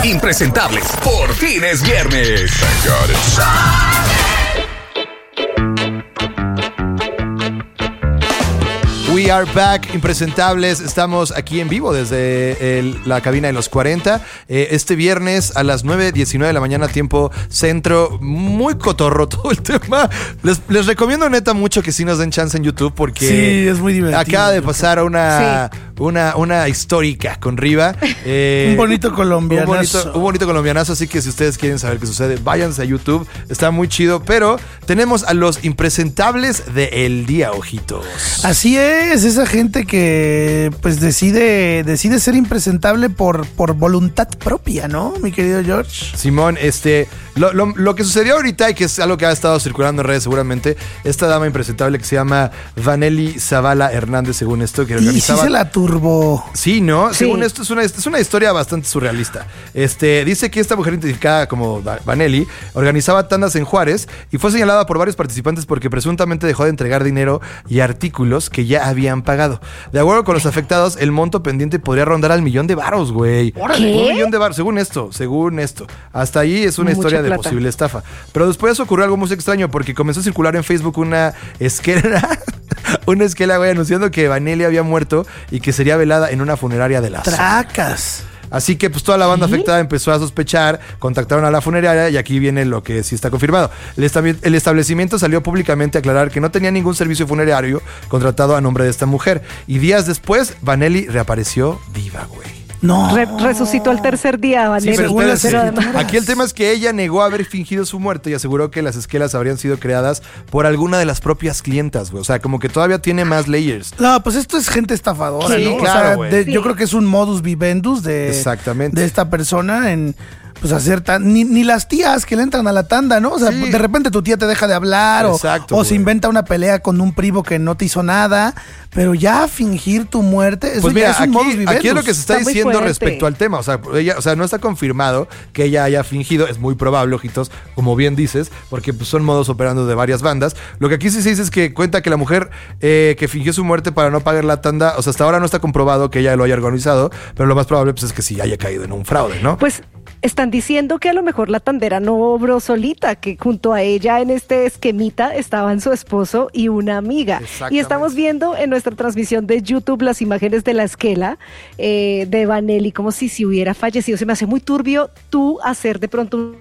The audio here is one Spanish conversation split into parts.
Impresentables, por fin es viernes. We are back, Impresentables. Estamos aquí en vivo desde la cabina de los 40. Este viernes a las 9:19 de la mañana, tiempo centro. Muy cotorro todo el tema. Les recomiendo neta mucho que sí nos den chance en YouTube porque sí, es muy divertido. Acaba de pasar una histórica con Riva. Un bonito colombianazo. Un bonito colombianazo, así que si ustedes quieren saber qué sucede, váyanse a YouTube. Está muy chido, pero tenemos a los impresentables del día, ojitos. Así es, esa gente que pues decide ser impresentable por voluntad propia, ¿no, mi querido George? Simón, lo que sucedió ahorita y que es algo que ha estado circulando en redes seguramente, esta dama impresentable que se llama Vanelly Zavala Hernández, según esto, que organizaba... Y sí se la turbó. Sí, ¿no? Sí. Según esto es una historia bastante surrealista. Dice que esta mujer identificada como Vanelly organizaba tandas en Juárez y fue señalada por varios participantes porque presuntamente dejó de entregar dinero y artículos que ya habían pagado. De acuerdo con los afectados, el monto pendiente podría rondar al $1,000,000, güey. ¿Qué? $1,000,000, según esto. Hasta ahí es una Mucha historia de plata. posible estafa. Pero después ocurrió algo muy extraño porque comenzó a circular en Facebook una esquela, güey, anunciando que Vanelly había muerto y que sería velada en una funeraria de la zona. Tracas. Así que pues toda la banda afectada empezó a sospechar, contactaron a la funeraria y aquí viene lo que sí está confirmado. El establecimiento salió públicamente a aclarar que no tenía ningún servicio funerario contratado a nombre de esta mujer. Y días después, Vanelly reapareció viva, güey. No. Resucitó al tercer día, Vanelly. Sí, pero espérense. además- Aquí el tema es que ella negó haber fingido su muerte y aseguró que las esquelas habrían sido creadas por alguna de las propias clientas, güey. O sea, como que todavía tiene más layers. No, pues esto es gente estafadora, Sí, ¿no? claro, o sea, güey. Sí. yo creo que es un modus vivendus Exactamente. de esta persona en pues hacer ni las tías que le entran a la tanda, ¿no? O sea, Sí. de repente tu tía te deja de hablar Exacto, o se güey. inventa una pelea con un primo que no te hizo nada, pero ya fingir tu muerte, eso Pues ya mira, es un modus vivendus. aquí es lo que se está Está muy diciendo fuerte. respecto al tema. O sea, no está confirmado que ella haya fingido. Es muy probable, ojitos, como bien dices, porque pues, son modos operando de varias bandas. Lo que aquí sí se dice es que cuenta que la mujer que fingió su muerte para no pagar la tanda, o sea, hasta ahora no está comprobado que ella lo haya organizado, pero lo más probable pues, es que sí haya caído en un fraude, ¿no? Pues están diciendo que a lo mejor la tandera no obró solita, que junto a ella en este esquemita estaban su esposo y una amiga. Exactamente. Y estamos viendo en nuestra transmisión de YouTube las imágenes de la esquela de Vanelly, como si hubiera fallecido. Se me hace muy turbio tú hacer de pronto un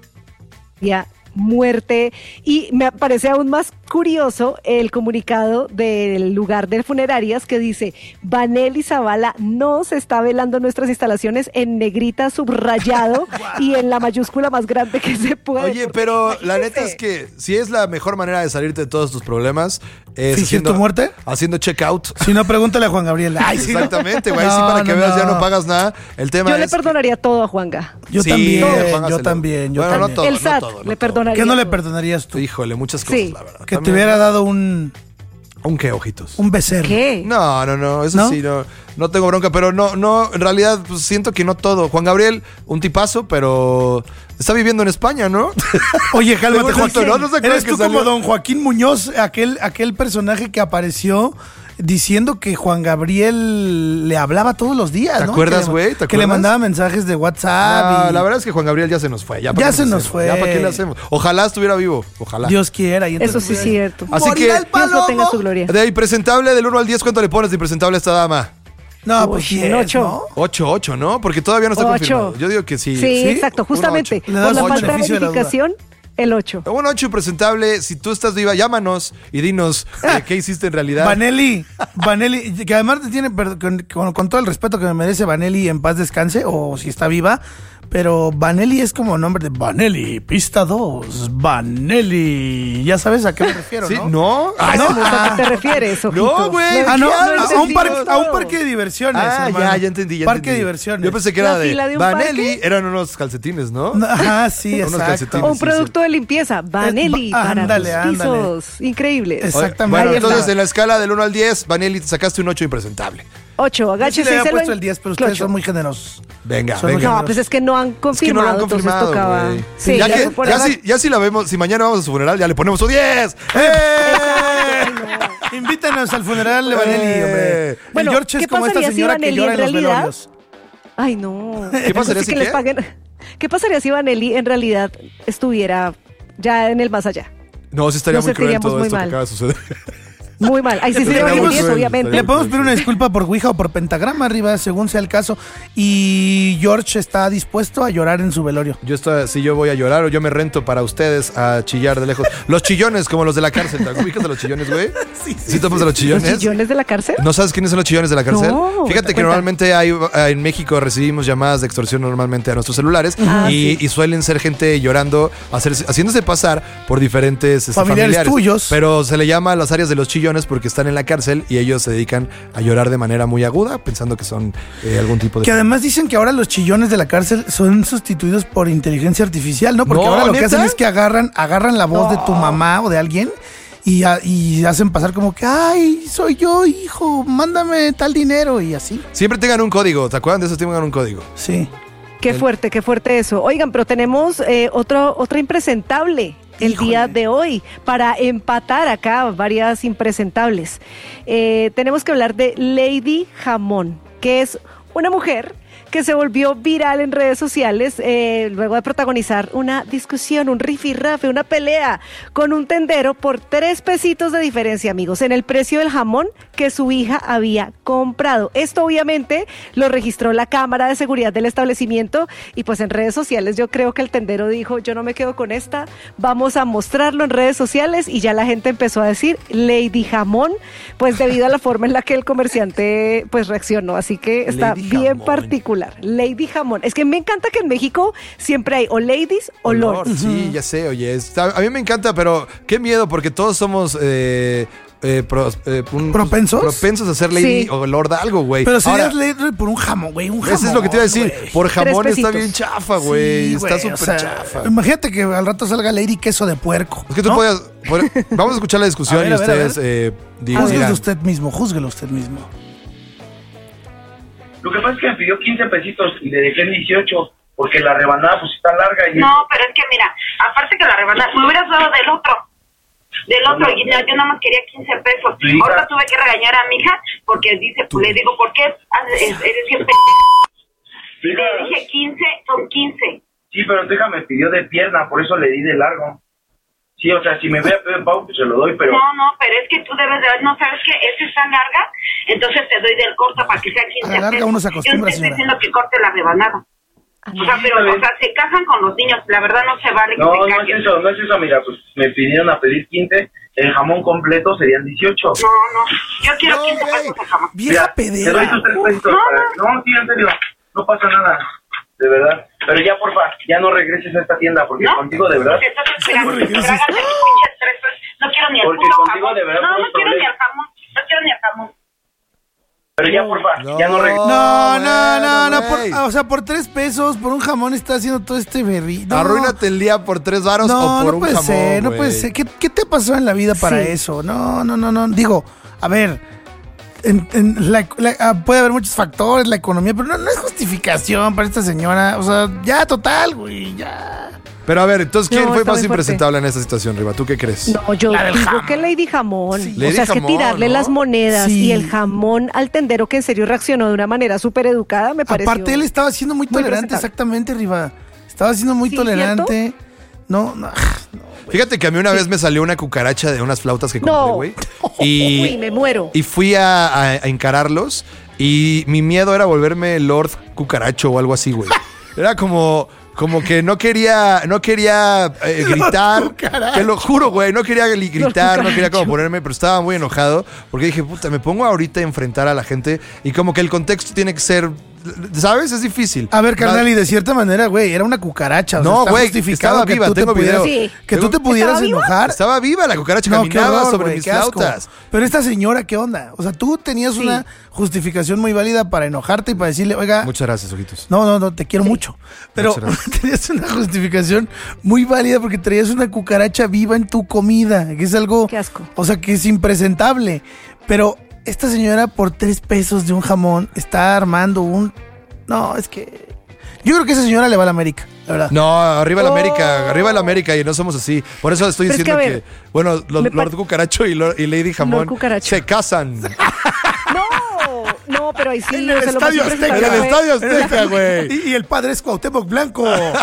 día muerte, y me parece aún más curioso el comunicado del lugar de funerarias que dice: Vanelly Zavala no se está velando nuestras instalaciones, en negrita subrayado y en la mayúscula más grande que se puede. Oye, pero la neta es que si es la mejor manera de salirte de todos tus problemas es ¿Fingir tu muerte? haciendo checkout. Si no, pregúntale a Juan Gabriel. Ay, sí, Exactamente, güey. No, sí, para que no, veas, ya no. no pagas nada. El tema Yo es le perdonaría todo a Juanga. Yo Sí, también, póngaselo. yo también. Bueno, no todo, el no SAT todo, no le todo. perdonaría. ¿Qué no le todo. perdonarías tú? Híjole, muchas cosas, Sí. la verdad. Que te También- hubiera dado un ¿Un qué, ojitos? becerro. ¿Qué? No, eso ¿No? sí, no tengo bronca, pero no, en realidad pues, siento que no todo. Juan Gabriel, un tipazo, pero está viviendo en España, ¿no? Oye, cálmate, Según esto, Joaquín. ¿no? ¿No se acuerdan Eres que tú salió? como don Joaquín Muñoz, aquel personaje que apareció diciendo que Juan Gabriel le hablaba todos los días, ¿Te ¿no? acuerdas, Que le- güey? ¿Te Que le acuerdas? mandaba mensajes de WhatsApp. No, y la verdad es que Juan Gabriel ya se nos fue. Ya, ¿para Ya qué se le nos hacemos? fue. Ya, ¿para qué le hacemos? Ojalá estuviera vivo. Ojalá. Dios quiera. Y Eso entonces, sí es cierto. Así que- Morirá el Dios lo tenga palomo. su gloria. De impresentable del 1 al 10, ¿cuánto le pones de impresentable a esta dama? No, pues Uy, 10, un 8. ¿no? 8, ¿no? Porque todavía no está 8. confirmado. Yo digo que sí. Sí, exacto, Un justamente. 8. Le Por das la un falta de beneficio de la duda. verificación, el 8. Un 8 impresentable. Si tú estás viva, llámanos y dinos qué hiciste en realidad. Vanelly, que además te tiene, con todo el respeto que me merece Vanelly, en paz descanse, o si está viva, pero Vanelly es como nombre de Vanelly, pista 2, Vanelly. Ya sabes a qué me refiero, ¿Sí? ¿no? ¿No? Ay, ¿Cómo? ¿A qué te refieres, ojitos? No, güey. Ah, no, ¿Qué hablas, a un ojitos? parque de diversiones. Ah, hermano. ya entendí. Parque entendí. de diversiones. Yo pensé que era ¿La de fila de un Vanelli, parque? eran unos calcetines, ¿no? Ajá, sí, Unos exacto. calcetines. O un Sí, producto de limpieza, Vanelly, para ándale, tus ándale. pisos. Increíbles. Exactamente. Bueno, Ahí entonces está. en la escala del 1 al 10, Vanelli, te sacaste un 8 impresentable. 8, Yo sí agáchese le y había se lo puesto el 10, pero ustedes Ocho. son muy generosos. Venga, Son muy venga. No, pues es que no han Es que no confirmado, lo han entonces confirmado, tocaba. güey. Sí, ya, que, por ya, ahora- si, ya si la vemos, si mañana vamos a su funeral, ya le ponemos su 10. Invítanos al funeral de Vanelli, hombre. Bueno, el George es ¿qué como esta pasaría si señora que Vanelli llora en en los realidad- velorios. Ay, no. ¿Qué pasaría Entonces, si que qué? les paguen, ¿Qué pasaría si Vanelli en realidad estuviera ya en el más allá? No, sí estaría Nos muy cruel sentiríamos todo muy esto que mal. acaba de suceder. Muy mal. Ahí sí sería Estaría muy Vanelli, cruel, obviamente. Le podemos pedir una disculpa por Ouija o por pentagrama arriba, según sea el caso. Y George está dispuesto a llorar en su velorio. Si yo voy a llorar o yo me rento para ustedes a chillar de lejos. Los chillones, como los de la cárcel. ¿Te ubicas de los chillones, güey? ¿Sí topas de los ¿Los chillones? chillones de la cárcel? ¿No sabes quiénes son los chillones de la cárcel? No, Fíjate que cuenta. normalmente en México recibimos llamadas de extorsión normalmente a nuestros celulares y suelen ser gente llorando, haciéndose pasar por diferentes Familiares tuyos. Pero se le llama a las áreas de los chillones porque están en la cárcel y ellos se dedican a llorar de manera muy aguda, pensando que son algún tipo de... Que además dicen que ahora los chillones de la cárcel son sustituidos por inteligencia artificial, ¿no? Porque No, ahora lo que ¿neta? hacen es que agarran la voz de tu mamá o de alguien y hacen pasar como que, ay, soy yo, hijo, mándame tal dinero y así. Siempre tengan un código, ¿te acuerdan de eso? Tengan un código. Sí. Qué fuerte eso. Oigan, pero tenemos otra impresentable el Híjole. día de hoy para empatar acá varias impresentables. Tenemos que hablar de Lady Jamón, que es una mujer que se volvió viral en redes sociales luego de protagonizar una discusión, un rifirrafe, una pelea con un tendero por 3 pesitos de diferencia, amigos, en el precio del jamón que su hija había comprado. Esto obviamente lo registró la cámara de seguridad del establecimiento y pues en redes sociales yo creo que el tendero dijo, yo no me quedo con esta, vamos a mostrarlo en redes sociales y ya la gente empezó a decir Lady Jamón, pues debido a la forma en la que el comerciante pues reaccionó, así que está Lady bien Jamón. particular. Lady Jamón. Es que me encanta que en México siempre hay o ladies o lords. Sí, ya sé, oye. A mí me encanta, pero qué miedo, porque todos somos ¿Propensos? propensos a ser lady Sí. o lord algo, güey. Pero serías Ahora, lady por un jamón, güey, un jamón. eso es lo que te iba a decir. güey. Por jamón 3 está pesitos. bien chafa, güey. Sí, Está güey, súper o sea, chafa. Imagínate que al rato salga Lady Queso de puerco. Es que tú ¿no? vamos a escuchar la discusión A ver, y a ver, a ver. ustedes Júzguelo dirán. usted mismo, júzguelo usted mismo. Lo que pasa es que me pidió 15 pesitos y le dejé en 18 porque la rebanada pues está larga y... No, pero es que mira, aparte que la rebanada, me hubieras dado del otro, y no, yo nada más quería 15 pesos. Tu hija- Ahorita tuve que regañar a mi hija porque dice, le digo, ¿por qué eres siempre? Tu hija- Le dije 15, son 15. Sí, pero tu hija me pidió de pierna, por eso le di de largo. Sí, o sea, si me voy a pedir Pau, pues se lo doy, pero... No, pero es que tú debes de, no sabes que esta está larga, entonces te doy del corto para que sea 15 A la larga pesos. uno se acostumbra, Yo no te estoy señora. diciendo que corte la rebanada. O sea, pero, o sea, se casan con los niños, la verdad no se vale que No, se no es casen. eso, no es eso, mira, pues me pidieron a pedir 15, el jamón completo serían 18. No, yo quiero No, 15 güey. pesos de jamón. Vieja Te doy pedera. tus 3 pesitos. No, sí, en serio, no pasa nada, de verdad. Pero ya, porfa, ya no regreses a esta tienda, porque ¿No? contigo de verdad... Porque estás esperando no que regreses. tragas tus pinches 3 pesos. No quiero ni el Porque puto contigo jamón. de verdad No, no no hay quiero ni problema. el jamón. No quiero ni el jamón. Pero ya, porfa, ya no regreses. No, o sea, por 3 pesos, por un jamón está haciendo todo este berrito. Arruínate el día por 3 varos No, o por no un puede jamón, ser, no güey. puede ser. ¿Qué te pasó en la vida para Sí. eso? No. Digo, a ver, puede haber muchos factores, la economía, pero no es justificación para esta señora. O sea, ya total, güey, ya. Pero a ver, entonces, ¿quién No, fue está más muy fuerte. impresentable en esta situación, Riva? ¿Tú qué crees? No, yo La del digo jamón. que Lady Jamón. Sí. O Lady sea, es que Jamón, tirarle ¿no? las monedas Sí. y el jamón al tendero que en serio reaccionó de una manera súper educada, me pareció. Aparte, él estaba siendo muy tolerante, presentable. exactamente, Riva. Estaba siendo muy Sí, tolerante. No. Fíjate que a mí una vez me salió una cucaracha de unas flautas que compré, No. güey. Uy, me muero. Y fui a encararlos y mi miedo era volverme Lord Cucaracho o algo así, güey. Era como que no quería gritar. Cucaracho. Te lo juro, güey. No quería gritar, no quería como Cucaracho. ponerme, pero estaba muy enojado porque dije, puta, me pongo ahorita a enfrentar a la gente y como que el contexto tiene que ser, ¿sabes? Es difícil. A ver, carnal, y de cierta manera, güey, era una cucaracha. O sea, No, está güey, justificado estaba que viva, tú te tengo video. pudieras- Sí. Que tú te pudieras ¿Estaba viva? enojar. Estaba viva la cucaracha, No, qué caminaba horror, sobre güey, mis qué asco. flautas. Pero esta señora, ¿qué onda? O sea, tú tenías Sí. una justificación muy válida para enojarte y para decirle, oiga, Muchas gracias, ojitos. no, te quiero mucho. Pero Muchas gracias. tenías una justificación muy válida porque traías una cucaracha viva en tu comida, que es algo, Qué asco. o sea, que es impresentable. Pero esta señora por 3 pesos de un jamón está armando un... No, es que... Yo creo que a esa señora le va a la América, la verdad. No, arriba la Oh. América, y no somos así. Por eso estoy Pero es que, diciendo a que, ver, bueno, me Lord Cucaracho y Lady Jamón Cucaracho. se casan. No, No, pero ahí sí. En el o sea, lo más Estadio Azteca. En el impresionante Estadio Azteca, güey. Y el padre es Cuauhtémoc Blanco.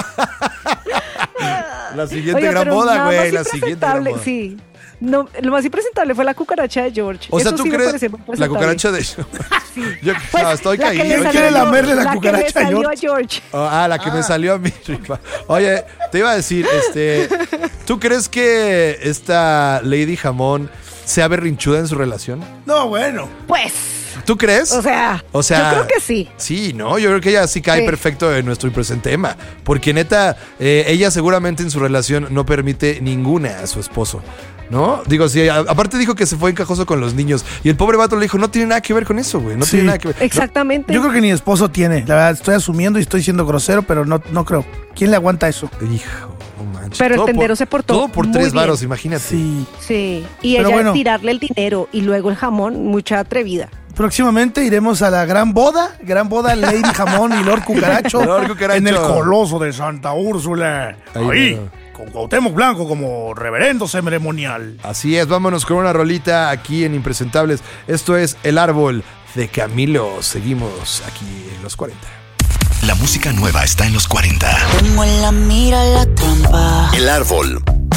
La siguiente Oiga, gran pero boda, nada güey. más La siguiente gran impresentable, boda. sí. No, lo más impresentable fue la cucaracha de George. O sea, Eso ¿tú sí me crees pareció muy la presentable. cucaracha de Yo Pues, no, estoy la que caído. le salió quiere a lamerle George, la cucaracha que le a salió George. a George. La que me salió a mí. Oye, te iba a decir, ¿tú crees que esta Lady Jamón sea berrinchuda en su relación? No, bueno. Pues, ¿Tú crees? o sea, yo creo que sí. Sí, ¿no? Yo creo que ella sí cae Sí. perfecto en nuestro presente tema. Porque neta, ella seguramente en su relación no permite ninguna a su esposo. ¿No? Digo, sí, aparte dijo que se fue encajoso con los niños. Y el pobre vato le dijo, no tiene nada que ver con eso, güey. No Sí. tiene nada que ver. Exactamente. Yo creo que ni esposo tiene. La verdad, estoy asumiendo y estoy siendo grosero, pero no creo. ¿Quién le aguanta eso? Hijo, no manches. Pero el Todo tendero se portó Todo por muy 3 bien. varos, imagínate. Sí. Sí. Y Pero ella bueno. tirarle el dinero y luego el jamón, mucha atrevida. Próximamente iremos a la gran boda Lady Jamón y Lord Cucaracho, Lord Cucaracho. en el Coloso de Santa Úrsula. Ahí, Ahí, bueno. con Cuauhtémoc Blanco como reverendo ceremonial. Así es, vámonos con una rolita aquí en Impresentables. Esto es El Árbol de Camilo. Seguimos aquí en los 40. La música nueva está en los 40. Tengo en la mira la trampa. El Árbol